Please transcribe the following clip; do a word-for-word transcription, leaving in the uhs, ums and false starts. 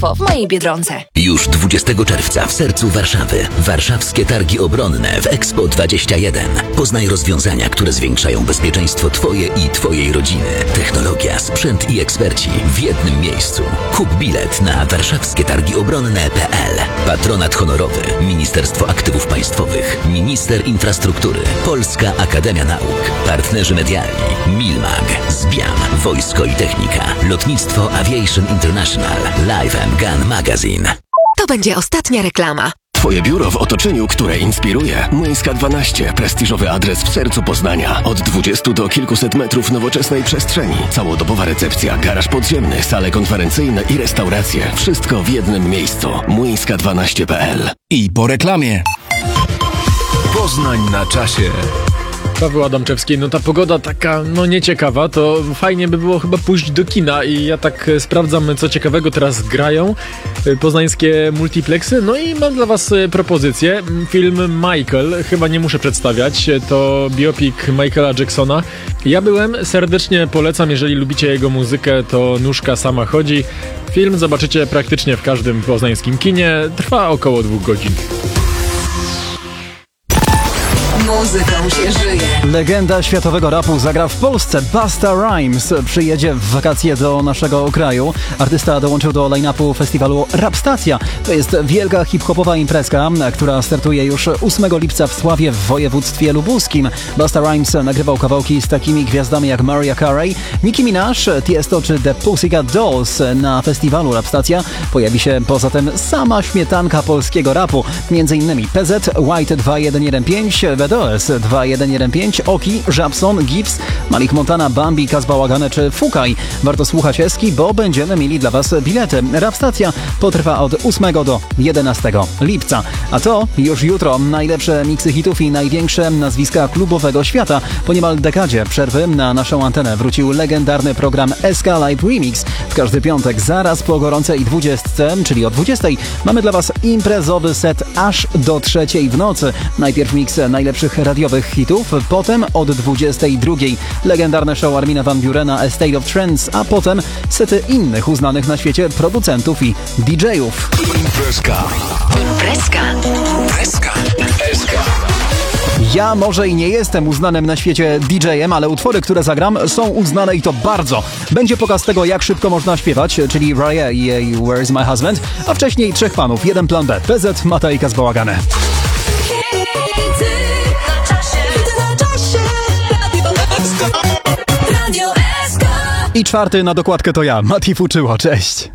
w mojej Biedronce. Już dwudziestego czerwca w sercu Warszawy. Warszawskie Targi Obronne w Expo dwadzieścia jeden. Poznaj rozwiązania, które zwiększają bezpieczeństwo Twoje i Twojej rodziny. Technologia, sprzęt i eksperci w jednym miejscu. Kup bilet na warszawskie targi obronne kropka pe el. Patronat honorowy Ministerstwo Aktywów Państwowych, Minister Infrastruktury, Polska Akademia Nauk, partnerzy medialni Milmag, Zbiam, Wojsko i Technika, Lotnictwo Aviation International, Live and Gun Magazine. To będzie ostatnia reklama. Twoje biuro w otoczeniu, które inspiruje. Młyńska dwanaście. Prestiżowy adres w sercu Poznania. Od dwudziestu do kilkuset metrów nowoczesnej przestrzeni. Całodobowa recepcja, garaż podziemny, sale konferencyjne i restauracje. Wszystko w jednym miejscu. Młyńska dwanaście kropka pe el. I po reklamie. Poznań na czasie. Paweł Adamczewski, no ta pogoda taka, no nieciekawa, to fajnie by było chyba pójść do kina i ja tak sprawdzam, co ciekawego teraz grają poznańskie multiplexy, no i mam dla was propozycję. Film Michael, chyba nie muszę przedstawiać, to biopic Michaela Jacksona. Ja byłem, serdecznie polecam, jeżeli lubicie jego muzykę, to nóżka sama chodzi. Film zobaczycie praktycznie w każdym poznańskim kinie, trwa około dwóch godzin. Muzyką się żyje. Legenda światowego rapu zagra w Polsce. Busta Rhymes przyjedzie w wakacje do naszego kraju. Artysta dołączył do line-upu festiwalu Rapstacja. To jest wielka hip-hopowa imprezka, która startuje już ósmego lipca w Sławie w województwie lubuskim. Busta Rhymes nagrywał kawałki z takimi gwiazdami jak Mariah Carey, Nicki Minaj, Tiesto czy The Pussycat Dolls. Na festiwalu Rapstacja pojawi się poza tym sama śmietanka polskiego rapu. Między innymi P Z, White dwa jeden jeden pięć, B D O S dwa jeden jeden pięć, Oki, Żabson, Gibbs, Malik Montana, Bambi, Kazbałagane czy Fukaj. Warto słuchać Eski, bo będziemy mieli dla was bilety. Rapstacja potrwa od ósmego do jedenastego lipca. A to już jutro najlepsze miksy hitów i największe nazwiska klubowego świata. Po niemal dekadzie przerwy na naszą antenę wrócił legendarny program S K Live Remix. W każdy piątek zaraz po gorącej dwudziestce, czyli o dwudziestej, mamy dla was imprezowy set aż do trzeciej w nocy. Najpierw miks najlepszych radiowych hitów, potem od dwudziestej drugiej legendarne show Armina Van Burena A State of Trance, a potem sety innych uznanych na świecie producentów i D J-ów. Imprezka. Imprezka. Imprezka. Imprezka. Ja może i nie jestem uznanym na świecie D J-em, ale utwory, które zagram, są uznane i to bardzo. Będzie pokaz tego, jak szybko można śpiewać, czyli Raya i jej Where's My Husband, a wcześniej trzech panów, jeden plan B, P Z, Mata i Kazbałagane. I czwarty na dokładkę to ja, Mati Fuczyło, cześć.